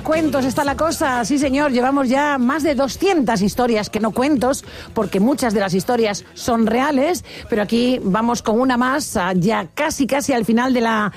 cuentos está la cosa. Sí, señor, llevamos ya más de 200 historias, que no cuentos, porque muchas de las historias son reales, pero aquí vamos con una más, ya casi al final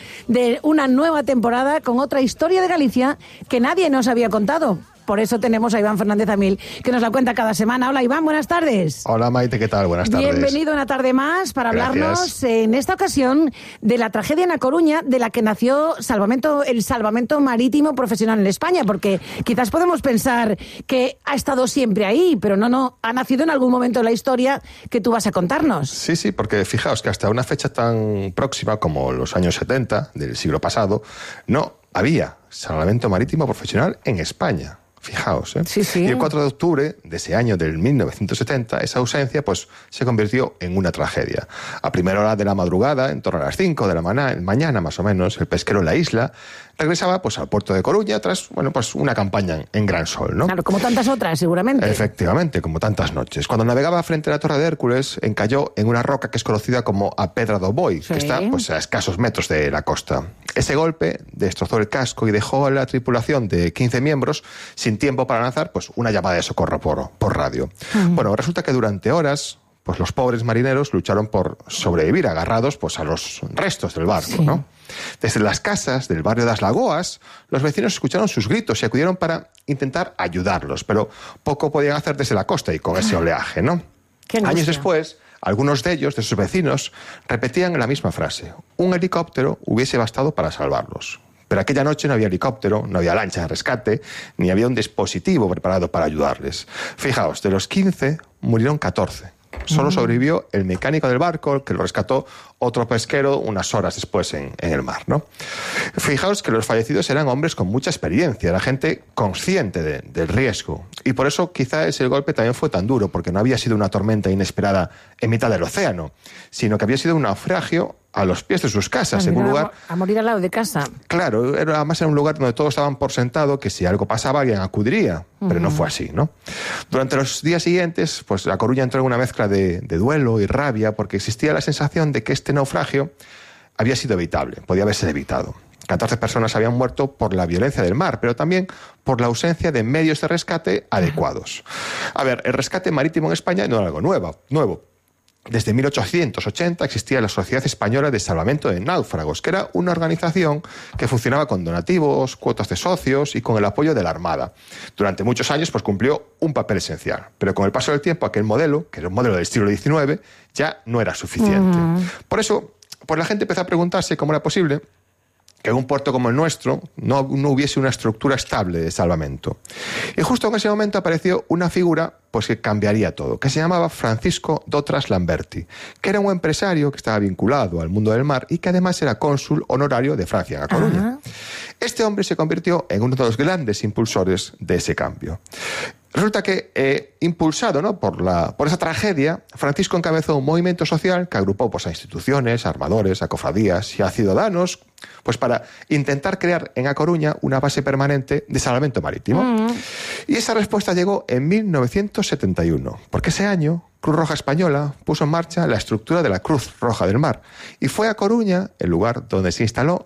de una nueva temporada, con otra historia de Galicia que nadie nos había contado. Por eso tenemos a Iván Fernández Amil, que nos la cuenta cada semana. Hola, Iván, buenas tardes. Hola, Maite, ¿qué tal? Buenas tardes. Bienvenido una tarde más para hablarnos, en esta ocasión, de la tragedia en A Coruña, de la que nació el salvamento marítimo profesional en España, porque quizás podemos pensar que ha estado siempre ahí, pero no, ha nacido en algún momento de la historia que tú vas a contarnos. Sí, porque fijaos que hasta una fecha tan próxima como los años 70 del siglo pasado, no había salvamento marítimo profesional en España. Fijaos, ¿eh? Sí. Y el 4 de octubre de ese año del 1970, esa ausencia pues se convirtió en una tragedia. A primera hora de la madrugada, en torno a las 5 de la mañana más o menos, el pesquero en la isla regresaba pues al puerto de Coruña tras una campaña en gran sol, ¿no? Claro, como tantas otras, seguramente. Efectivamente, como tantas noches. Cuando navegaba frente a la Torre de Hércules, encalló en una roca que es conocida como a Pedra do Boi, sí, que está pues a escasos metros de la costa. Ese golpe destrozó el casco y dejó a la tripulación de 15 miembros sin tiempo para lanzar pues una llamada de socorro por radio. Bueno, resulta que durante horas pues los pobres marineros lucharon por sobrevivir agarrados pues a los restos del barco, sí, ¿no? Desde las casas del barrio de Las Lagoas, los vecinos escucharon sus gritos y acudieron para intentar ayudarlos, pero poco podían hacer desde la costa y con ese oleaje, ¿no? Años después, algunos de ellos, de sus vecinos, repetían la misma frase: un helicóptero hubiese bastado para salvarlos. Pero aquella noche no había helicóptero, no había lancha de rescate, ni había un dispositivo preparado para ayudarles. Fijaos, de los 15 murieron 14. Solo sobrevivió el mecánico del barco, que lo rescató otro pesquero unas horas después en el mar, ¿no? Fijaos que los fallecidos eran hombres con mucha experiencia, era gente consciente del riesgo. Y por eso quizá ese golpe también fue tan duro, porque no había sido una tormenta inesperada en mitad del océano, sino que había sido un naufragio a los pies de sus casas, en un lugar... A morir al lado de casa. Claro, además era un lugar donde todos estaban por sentado que si algo pasaba alguien acudiría, pero no fue así, ¿no? Durante los días siguientes, pues La Coruña entró en una mezcla de duelo y rabia, porque existía la sensación de que este naufragio había sido evitable, podía haberse evitado. 14 personas habían muerto por la violencia del mar, pero también por la ausencia de medios de rescate adecuados. A ver, el rescate marítimo en España no era algo nuevo. Desde 1880 existía la Sociedad Española de Salvamento de Náufragos, que era una organización que funcionaba con donativos, cuotas de socios y con el apoyo de la Armada. Durante muchos años pues cumplió un papel esencial, pero con el paso del tiempo aquel modelo, que era un modelo del siglo XIX, ya no era suficiente. Por eso, pues la gente empezó a preguntarse cómo era posible que en un puerto como el nuestro no hubiese una estructura estable de salvamento. Y justo en ese momento apareció una figura pues que cambiaría todo, que se llamaba Francisco Dotras Lamberti, que era un empresario que estaba vinculado al mundo del mar y que además era cónsul honorario de Francia en A Coruña. Este hombre se convirtió en uno de los grandes impulsores de ese cambio. Resulta que, impulsado, ¿no?, por esa tragedia, Francisco encabezó un movimiento social que agrupó pues, a instituciones, a armadores, a cofradías y a ciudadanos pues para intentar crear en A Coruña una base permanente de salvamento marítimo. Y esa respuesta llegó en 1971, porque ese año Cruz Roja Española puso en marcha la estructura de la Cruz Roja del Mar y fue A Coruña el lugar donde se instaló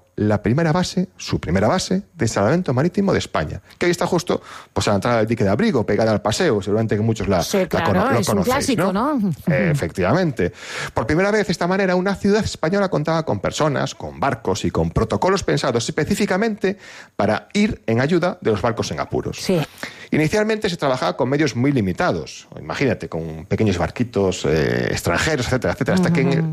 su primera base de salvamento marítimo de España, que ahí está justo pues a la entrada del dique de Abrigo, pegada al paseo, seguramente que muchos lo conocéis, un clásico, ¿no? Efectivamente. Por primera vez, de esta manera, una ciudad española contaba con personas, con barcos y con protocolos pensados específicamente para ir en ayuda de los barcos en apuros. Sí. Inicialmente se trabajaba con medios muy limitados, imagínate, con pequeños barquitos extranjeros, etcétera, hasta que en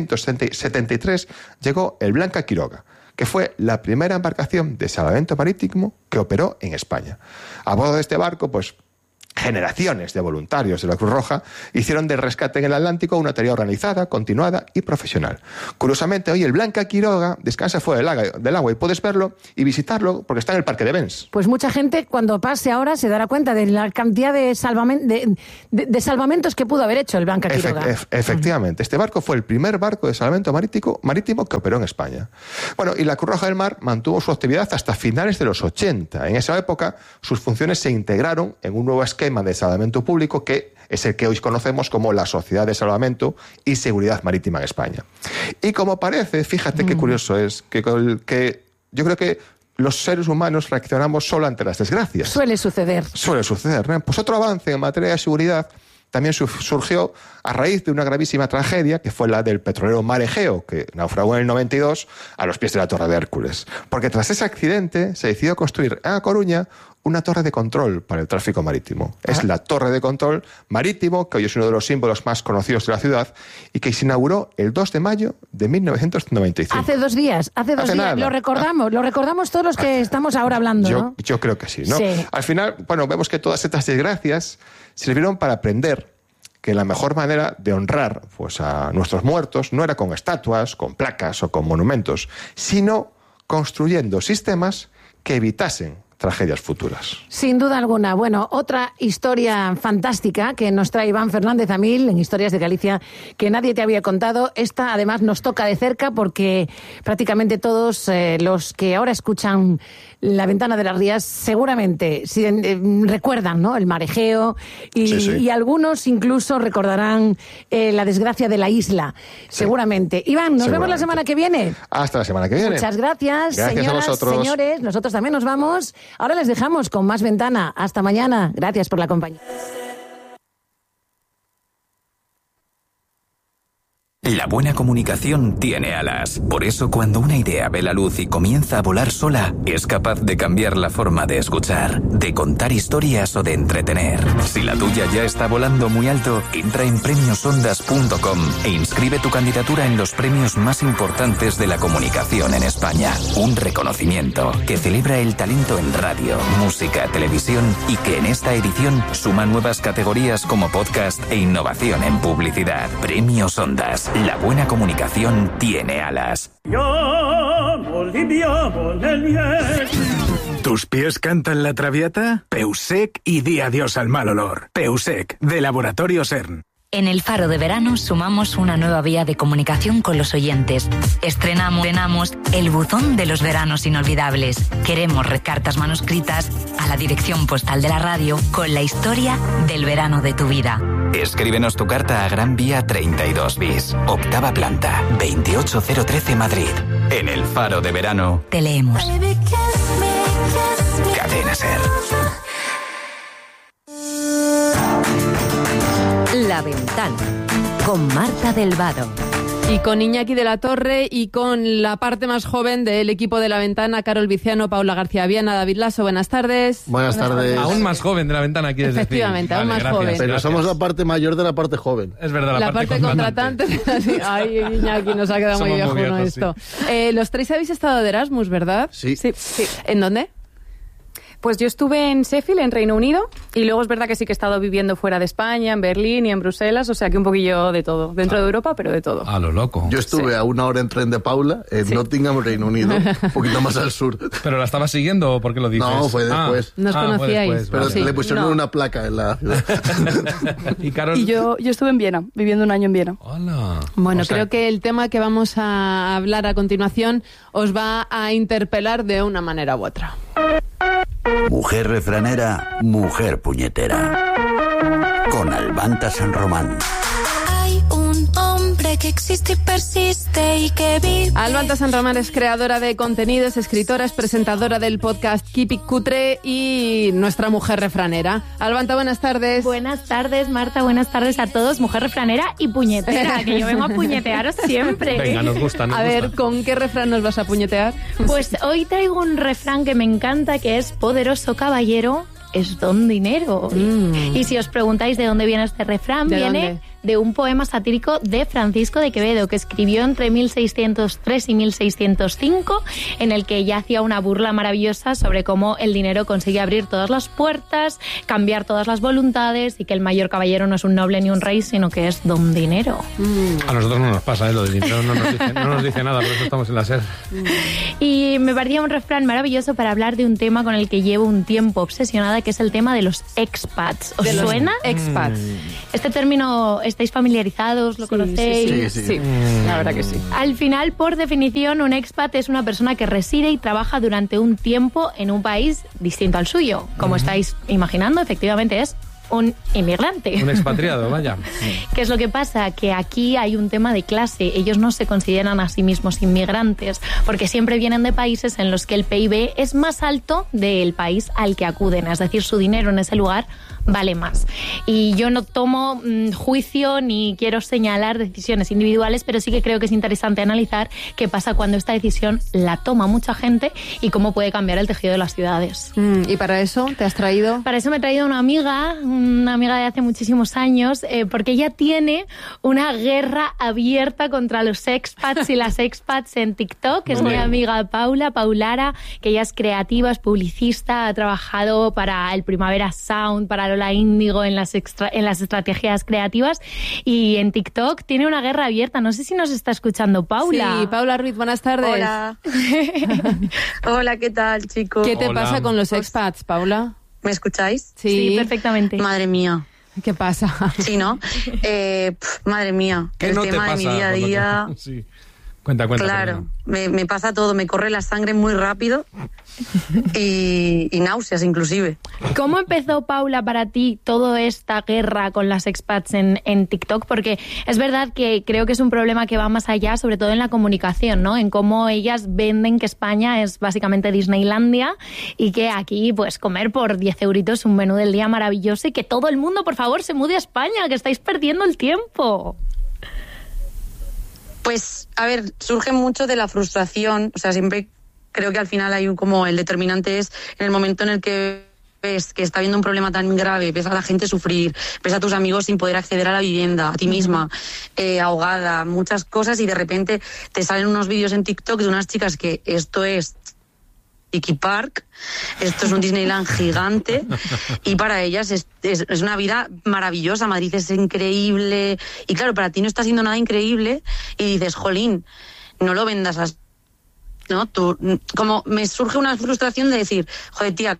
1973 llegó el Blanca Quiroga, que fue la primera embarcación de salvamento marítimo que operó en España. A bordo de este barco, pues generaciones de voluntarios de la Cruz Roja hicieron del rescate en el Atlántico una tarea organizada, continuada y profesional. Curiosamente, hoy el Blanca Quiroga descansa fuera del agua y puedes verlo y visitarlo porque está en el Parque de Bens. Pues mucha gente cuando pase ahora se dará cuenta de la cantidad de salvamentos que pudo haber hecho el Blanca Quiroga. Efectivamente, este barco fue el primer barco de salvamento marítimo que operó en España. Bueno, y la Cruz Roja del Mar mantuvo su actividad hasta finales de los 80. En esa época, sus funciones se integraron en un nuevo esquema de salvamento público que es el que hoy conocemos como la Sociedad de Salvamento y Seguridad Marítima en España. Y como parece, fíjate qué curioso es, que yo creo que los seres humanos reaccionamos solo ante las desgracias. Suele suceder, ¿no? Pues otro avance en materia de seguridad también surgió a raíz de una gravísima tragedia, que fue la del petrolero Mar Egeo, que naufragó en el 92 a los pies de la Torre de Hércules. Porque tras ese accidente se decidió construir en A Coruña una torre de control para el tráfico marítimo. Es la torre de control marítimo, que hoy es uno de los símbolos más conocidos de la ciudad, y que se inauguró el 2 de mayo de 1995. Hace 2 días. Nada. Lo recordamos todos los que estamos ahora hablando, ¿no? Yo creo que sí, ¿no? Sí. Al final, vemos que todas estas desgracias sirvieron para aprender que la mejor manera de honrar pues, a nuestros muertos no era con estatuas, con placas o con monumentos, sino construyendo sistemas que evitasen tragedias futuras. Sin duda alguna. Bueno, otra historia fantástica que nos trae Iván Fernández Amil en Historias de Galicia, que nadie te había contado. Esta, además, nos toca de cerca porque prácticamente todos los que ahora escuchan La Ventana de las Rías seguramente recuerdan, ¿no?, el Mar Egeo y algunos incluso recordarán la desgracia de la isla. Sí. Seguramente. Iván, nos vemos la semana que viene. Hasta la semana que viene. Muchas gracias, señoras, a vosotros. Señores. Nosotros también nos vamos. Ahora les dejamos con más Ventana. Hasta mañana. Gracias por la compañía. La buena comunicación tiene alas. Por eso, cuando una idea ve la luz y comienza a volar sola, es capaz de cambiar la forma de escuchar, de contar historias o de entretener. Si la tuya ya está volando muy alto, entra en premiosondas.com e inscribe tu candidatura en los premios más importantes de la comunicación en España. Un reconocimiento que celebra el talento en radio, música, televisión y que en esta edición suma nuevas categorías como podcast e innovación en publicidad. Premios Ondas. La buena comunicación tiene alas. ¿Tus pies cantan la Traviata? Peusec y di adiós al mal olor. Peusec, de Laboratorio CERN. En el Faro de Verano sumamos una nueva vía de comunicación con los oyentes. Estrenamos el buzón de los veranos inolvidables. Queremos cartas manuscritas a la dirección postal de la radio con la historia del verano de tu vida. Escríbenos tu carta a Gran Vía 32 bis, octava planta, 28013 Madrid. En el Faro de Verano te leemos. Cadena SER. La Ventana, con Marta del Vado. Y con Iñaki de la Torre y con la parte más joven del equipo de La Ventana, Carol Viciano, Paula García Viana, David Lasso. Buenas tardes. Buenas tardes. Aún más joven de La Ventana, quieres decir. Efectivamente, aún más joven. Pero somos la parte mayor de la parte joven. Es verdad, la parte contratante. Ay, Iñaki, nos ha quedado muy viejo esto. Sí. Los tres habéis estado de Erasmus, ¿verdad? Sí. ¿En dónde? Pues yo estuve en Sheffield, en Reino Unido, y luego es verdad que sí que he estado viviendo fuera de España, en Berlín y en Bruselas, o sea que un poquillo de todo, dentro de Europa, pero de todo. A lo loco. Yo estuve a 1 hora en tren de Paula, en Nottingham, Reino Unido, un poquito más al sur. ¿Pero la estabas siguiendo o por qué lo dices? No, fue después. ¿Nos conocíais? Después, pero vale. le pusieron una placa en la ciudad. ¿Y Carol? Y yo estuve en Viena, viviendo 1 año en Viena. Hola. Bueno, creo que el tema que vamos a hablar a continuación os va a interpelar de una manera u otra. Mujer refranera, mujer puñetera. Con Albanta San Román. Hay un hombre que existe y persiste y que vive. Albanta San Román es creadora de contenidos, escritora, es presentadora del podcast Keep It Cutre y nuestra mujer refranera. Albanta, buenas tardes. Buenas tardes, Marta, buenas tardes a todos. Mujer refranera y puñetera, que yo vengo a puñetearos siempre. Venga, nos gusta. A ver, ¿con qué refrán nos vas a puñetear? Pues hoy traigo un refrán que me encanta, que es: poderoso caballero es don dinero. Y si os preguntáis de dónde viene este refrán, viene de un poema satírico de Francisco de Quevedo, que escribió entre 1603 y 1605, en el que ya hacía una burla maravillosa sobre cómo el dinero consigue abrir todas las puertas, cambiar todas las voluntades, y que el mayor caballero no es un noble ni un rey, sino que es don dinero. A nosotros no nos pasa, lo del dinero no nos dice nada, por eso estamos en la SER. Y me parecía un refrán maravilloso para hablar de un tema con el que llevo un tiempo obsesionada, que es el tema de los expats. ¿Os suena? Expats. Este término, ¿estáis familiarizados? ¿Lo conocéis? Sí, la verdad que sí. Al final, por definición, un expat es una persona que reside y trabaja durante un tiempo en un país distinto al suyo. Como estáis imaginando, efectivamente es un inmigrante. Un expatriado, vaya. ¿Qué es lo que pasa? Que aquí hay un tema de clase. Ellos no se consideran a sí mismos inmigrantes porque siempre vienen de países en los que el PIB es más alto del país al que acuden. Es decir, su dinero en ese lugar vale más. Y yo no tomo juicio ni quiero señalar decisiones individuales, pero sí que creo que es interesante analizar qué pasa cuando esta decisión la toma mucha gente y cómo puede cambiar el tejido de las ciudades. ¿Y para eso te has traído? Para eso me he traído una amiga de hace muchísimos años, porque ella tiene una guerra abierta contra los expats y las expats en TikTok, que es mi amiga Paulara, que ella es creativa, es publicista, ha trabajado para el Primavera Sound, para Lola Índigo en las estrategias creativas, y en TikTok tiene una guerra abierta. No sé si nos está escuchando Paula. Sí, Paula Ruiz, buenas tardes. Hola. Hola, ¿qué tal, chicos? ¿Qué te pasa con los expats, Paula? ¿Me escucháis? Sí, perfectamente. Madre mía. ¿Qué pasa? Sí, ¿no? Madre mía. El tema de mi día a día... Sí. Cuenta. Claro, me pasa todo, me corre la sangre muy rápido y náuseas inclusive. ¿Cómo empezó, Paula, para ti toda esta guerra con las expats en TikTok? Porque es verdad que creo que es un problema que va más allá, sobre todo en la comunicación, ¿no? En cómo ellas venden que España es básicamente Disneylandia y que aquí, pues, comer por 10 euritos un menú del día maravilloso y que todo el mundo, por favor, se mude a España, que estáis perdiendo el tiempo. Pues, a ver, surge mucho de la frustración, o sea, siempre creo que al final hay como el determinante es en el momento en el que ves que está habiendo un problema tan grave, ves a la gente sufrir, ves a tus amigos sin poder acceder a la vivienda, a ti misma, ahogada, muchas cosas, y de repente te salen unos vídeos en TikTok de unas chicas que esto es Tiki Park, esto es un Disneyland gigante, y para ellas es una vida maravillosa. Madrid es increíble, y claro, para ti no está siendo nada increíble, y dices, jolín, no lo vendas así, ¿no? Tú, como me surge una frustración de decir, joder, tía,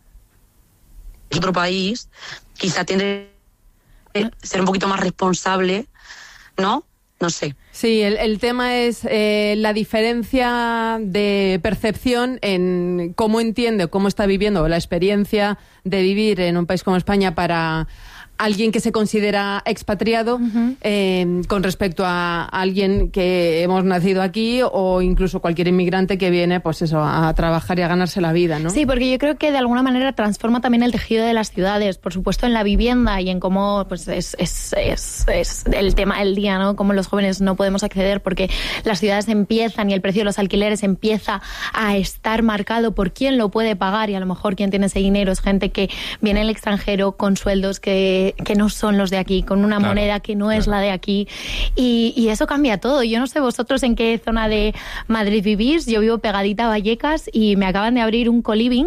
otro país, quizá tiene que ser un poquito más responsable, ¿no? No sé. Sí, el tema es la diferencia de percepción en cómo entiende o cómo está viviendo la experiencia de vivir en un país como España para alguien que se considera expatriado con respecto a alguien que hemos nacido aquí o incluso cualquier inmigrante que viene, pues eso, a trabajar y a ganarse la vida, ¿no? Sí, porque yo creo que de alguna manera transforma también el tejido de las ciudades, por supuesto en la vivienda y en cómo pues es el tema del día, ¿no? Cómo los jóvenes no podemos acceder porque las ciudades empiezan y el precio de los alquileres empieza a estar marcado por quién lo puede pagar, y a lo mejor quien tiene ese dinero es gente que viene del extranjero con sueldos que no son los de aquí, con una moneda que no es la de aquí, y eso cambia todo. Yo no sé vosotros en qué zona de Madrid vivís, yo vivo pegadita a Vallecas y me acaban de abrir un co-living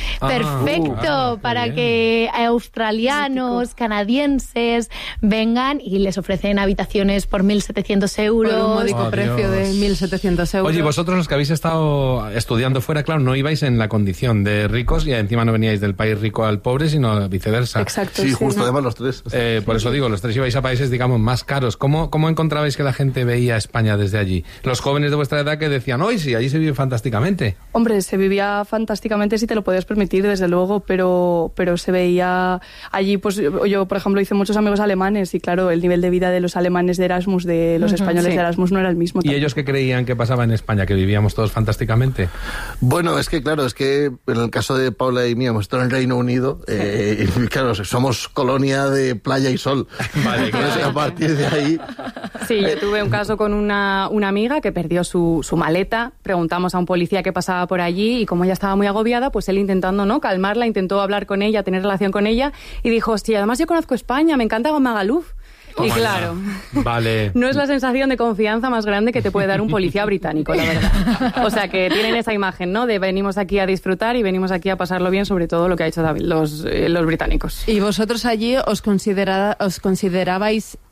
perfecto para que australianos, canadienses vengan y les ofrecen habitaciones por 1.700 euros. Por un módico precio de 1.700 euros. Oye, vosotros los que habéis estado estudiando fuera, claro, no ibais en la condición de ricos y encima no veníais del país rico al pobre, sino viceversa. Exacto. Sí, justo, además los tres. Por eso digo, los tres ibais a países, digamos, más caros. ¿Cómo encontrabais que la gente veía España desde allí? Los jóvenes de vuestra edad que decían, hoy sí, allí se vive fantásticamente. Hombre, se vivía fantásticamente si te lo podías permitir, desde luego, pero se veía allí, pues yo, por ejemplo, hice muchos amigos alemanes y claro, el nivel de vida de los alemanes de Erasmus, de los españoles de Erasmus no era el mismo. ¿Y ellos qué creían que pasaba en España, que vivíamos todos fantásticamente? Bueno, es que claro, en el caso de Paula y mí hemos estado en el Reino Unido, y claro, somos colonia de playa y sol. Vale, claro. A partir de ahí... Sí, yo tuve un caso con una amiga que perdió su maleta. Preguntamos a un policía qué pasaba por allí y como ella estaba muy agobiada, pues él intentando calmarla, intentó hablar con ella, tener relación con ella y dijo, hostia, además yo conozco España, me encanta Magaluf. Y claro, vale. No es la sensación de confianza más grande que te puede dar un policía británico, la verdad. O sea, que tienen esa imagen, ¿no? De venimos aquí a disfrutar y venimos aquí a pasarlo bien, sobre todo lo que ha hecho David, los británicos. ¿Y vosotros allí os considerabais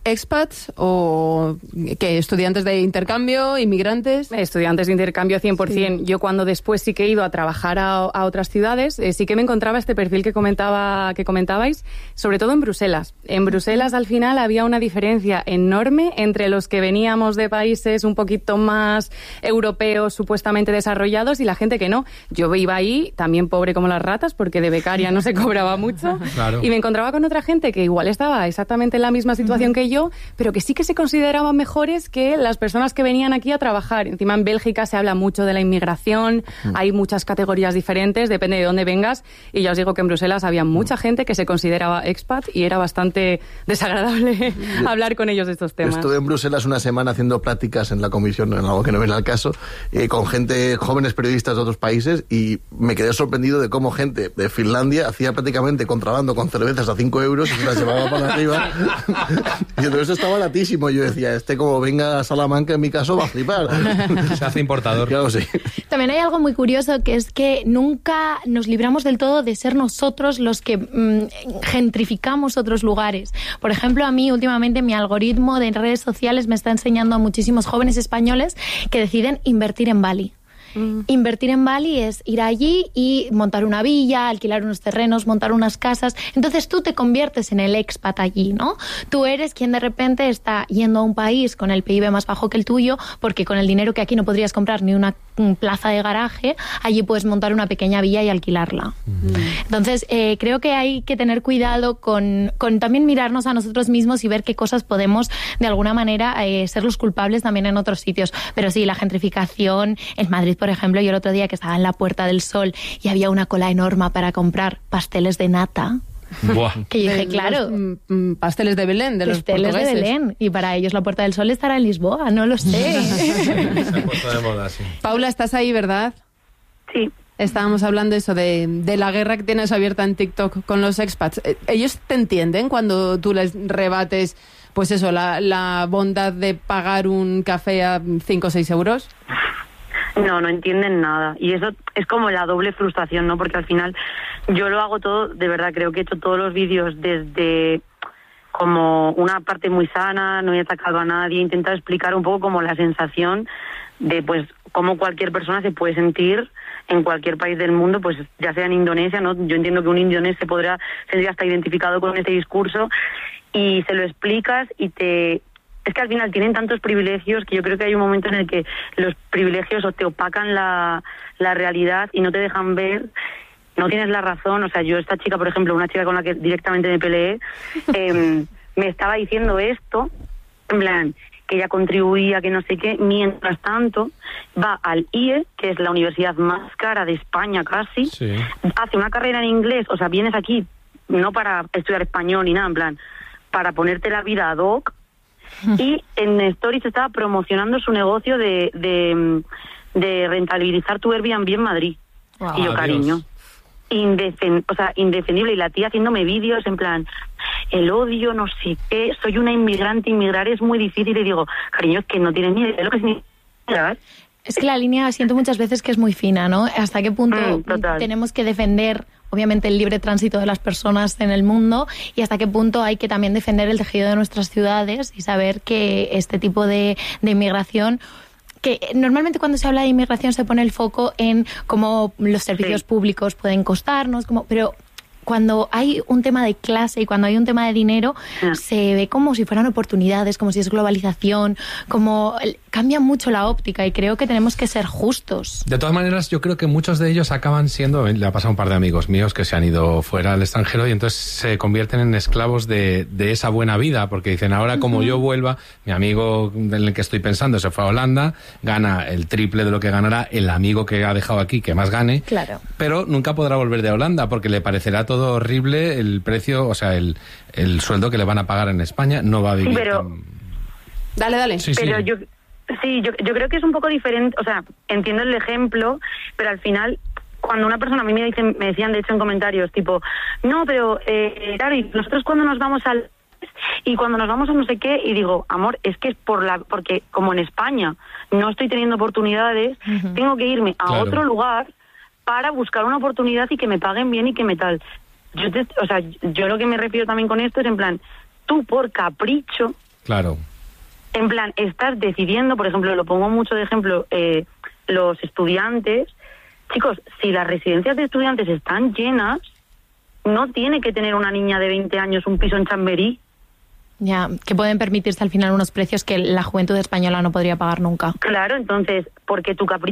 expats o ¿qué? ¿Estudiantes de intercambio, inmigrantes? Estudiantes de intercambio 100%. Sí. Yo cuando después sí que he ido a trabajar a otras ciudades, sí que me encontraba este perfil que comentabais, sobre todo en Bruselas. En Bruselas al final había una diferencia enorme entre los que veníamos de países un poquito más europeos, supuestamente desarrollados, y la gente que no. Yo iba ahí también pobre como las ratas, porque de becaria no se cobraba mucho. Claro. Y me encontraba con otra gente que igual estaba exactamente en la misma situación que yo, pero que sí que se consideraban mejores que las personas que venían aquí a trabajar. Encima en Bélgica se habla mucho de la inmigración, hay muchas categorías diferentes, depende de dónde vengas, y ya os digo que en Bruselas había mucha gente que se consideraba expat y era bastante desagradable hablar con ellos de estos temas. Estuve en Bruselas una semana haciendo prácticas en la comisión, en algo que no viene al caso, con gente, jóvenes periodistas de otros países, y me quedé sorprendido de cómo gente de Finlandia hacía prácticamente contrabando con cervezas a 5 euros y se las llevaba para arriba. Y todo eso estaba latísimo. Yo decía, como venga a Salamanca, en mi caso, va a flipar. Se hace importador. Claro, sí. También hay algo muy curioso, que es que nunca nos libramos del todo de ser nosotros los que gentrificamos otros lugares. Por ejemplo, a mí últimamente mi algoritmo de redes sociales me está enseñando a muchísimos jóvenes españoles que deciden invertir en Bali. Invertir en Bali es ir allí y montar una villa, alquilar unos terrenos, montar unas casas. Entonces tú te conviertes en el expat allí, ¿no? Tú eres quien de repente está yendo a un país con el PIB más bajo que el tuyo, porque con el dinero que aquí no podrías comprar ni una plaza de garaje, allí puedes montar una pequeña villa y alquilarla. Entonces creo que hay que tener cuidado con también mirarnos a nosotros mismos y ver qué cosas podemos de alguna manera ser los culpables también en otros sitios. Pero sí, la gentrificación en Madrid, por ejemplo, yo el otro día que estaba en la Puerta del Sol y había una cola enorme para comprar pasteles de nata. Buah. Que yo dije, claro, pasteles de Belén, de los pasteles portugueses. de Belén, y para ellos la Puerta del Sol estará en Lisboa, no lo sé. Se ha puesto de moda, sí. Paula, ¿estás ahí, verdad? Sí. Estábamos hablando eso de la guerra que tienes abierta en TikTok con los expats. ¿Ellos te entienden cuando tú les rebates, pues eso, la bondad de pagar un café a 5 o 6 euros? No entienden nada. Y eso es como la doble frustración, ¿no? Porque al final yo lo hago todo, de verdad, creo que he hecho todos los vídeos desde como una parte muy sana, no he atacado a nadie, he intentado explicar un poco como la sensación de, pues, cómo cualquier persona se puede sentir en cualquier país del mundo, pues ya sea en Indonesia, ¿no? Yo entiendo que un indonés se tendría hasta identificado con este discurso, y se lo explicas y es que al final tienen tantos privilegios que yo creo que hay un momento en el que los privilegios te opacan la realidad y no te dejan ver. No tienes la razón. O sea, yo esta chica, por ejemplo, una chica con la que directamente me peleé, me estaba diciendo esto, en plan, que ella contribuía, que no sé qué. Mientras tanto, va al IE, que es la universidad más cara de España casi, sí. Hace una carrera en inglés. O sea, vienes aquí no para estudiar español ni nada, en plan, para ponerte la vida ad hoc. Y en Stories estaba promocionando su negocio de rentabilizar tu Airbnb en Madrid. Wow. Y yo, cariño, indefendible. Y la tía haciéndome vídeos en plan, el odio, no sé qué, soy una inmigrante, inmigrar es muy difícil. Y digo, cariño, es que no tienes ni idea de lo que significa. Es que la línea siento muchas veces que es muy fina, ¿no? ¿Hasta qué punto tenemos que defender, obviamente, el libre tránsito de las personas en el mundo, y hasta qué punto hay que también defender el tejido de nuestras ciudades y saber que este tipo de inmigración, que normalmente cuando se habla de inmigración se pone el foco en cómo los servicios públicos pueden costarnos, pero cuando hay un tema de clase y cuando hay un tema de dinero, se ve como si fueran oportunidades, como si es globalización, como cambia mucho la óptica, y creo que tenemos que ser justos. De todas maneras, yo creo que muchos de ellos acaban siendo, le ha pasado a un par de amigos míos que se han ido fuera al extranjero y entonces se convierten en esclavos de esa buena vida, porque dicen, ahora como yo vuelva, mi amigo en el que estoy pensando se fue a Holanda, gana el triple de lo que ganará el amigo que ha dejado aquí, que más gane, claro, pero nunca podrá volver de Holanda porque le parecerá todo horrible el precio, o sea, el sueldo que le van a pagar en España, no va a vivir. Sí, pero dale. Sí, pero yo creo que es un poco diferente. O sea, entiendo el ejemplo, pero al final, cuando una persona a mí me decían de hecho en comentarios tipo, no, pero claro, y nosotros cuando nos vamos y cuando nos vamos a no sé qué, y digo, amor, es que es porque como en España no estoy teniendo oportunidades, tengo que irme a otro lugar para buscar una oportunidad y que me paguen bien y que me tal. Yo lo que me refiero también con esto es en plan, tú por capricho Claro. En plan, estás decidiendo, por ejemplo, lo pongo mucho de ejemplo, los estudiantes. Chicos, si las residencias de estudiantes están llenas, no tiene que tener una niña de 20 años un piso en Chamberí. Ya, que pueden permitirse al final unos precios que la juventud española no podría pagar nunca. Claro, entonces, porque tu capricho